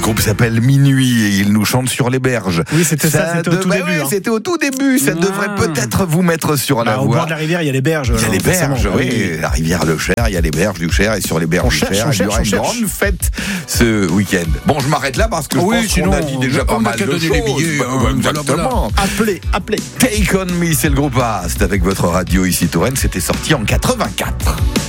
groupe s'appelle Minuit et ils nous chantent sur les berges. Oui, c'était ça, c'était au tout début. Oui, c'était au tout début. Ça devrait peut-être vous mettre sur la Au voie. bord de la rivière, il y a les berges. Il y a les berges, oui. La rivière Le Cher, il y a les berges du Cher et sur les berges du Cher, il y aura une grande fête ce week-end. Bon, je m'arrête là parce que je pense qu'on a dit déjà pas mal de choses. Exactement. Appelez. Take On Me, c'est le groupe A. C'est avec votre radio ici Touraine. C'était sorti en 84.